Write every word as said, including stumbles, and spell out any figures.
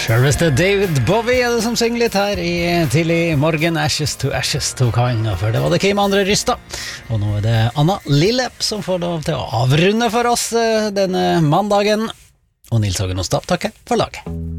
Selveste David Bowie er det som synger litt her i tidlig morgen. Ashes to ashes tok han, og før det var det Kim Andre Rystad. Og nå er det Anna Lillepp som får lov til å avrunde for oss denne mandagen. Og Nils Hågen Ostad takker for laget.